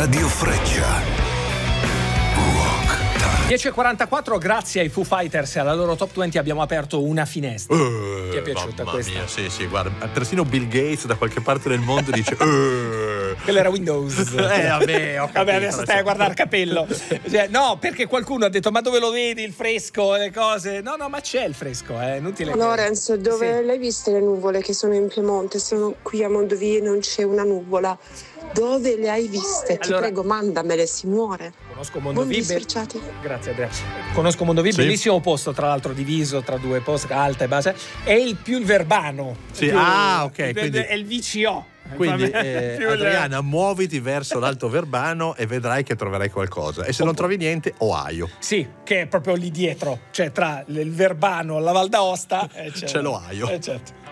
Radio Freccia. 10.44, grazie ai Foo Fighters e alla loro Top 20 abbiamo aperto una finestra. Ti è piaciuta questa? Mia, sì, guarda, persino Bill Gates da qualche parte del mondo dice Quello era Windows. Vabbè, ho capito, vabbè, adesso stai a guardare il capello. Cioè, no, perché qualcuno ha detto ma dove lo vedi il fresco e le cose? No, ma c'è il fresco, è inutile. Lorenzo, dove Sì. le hai viste le nuvole che sono in Piemonte? Sono qui a Mondovì e non c'è una nuvola. Dove le hai viste? Ti Allora, prego, mandamele, si muore. Conosco Mondovì. Buoni sfrecciati. Grazie Andrea. Conosco Mondovì, Sì. bellissimo posto, tra l'altro diviso tra due posti, alta e bassa. È il più il Verbano. Sì, Più- ok, quindi è il VCO. Quindi Più il- Adriana, muoviti verso l'Alto Verbano e vedrai che troverai qualcosa. E se non trovi niente, Ohio. Sì, che è proprio lì dietro, cioè tra il Verbano e la Val d'Aosta C'è l'Ohio. certo.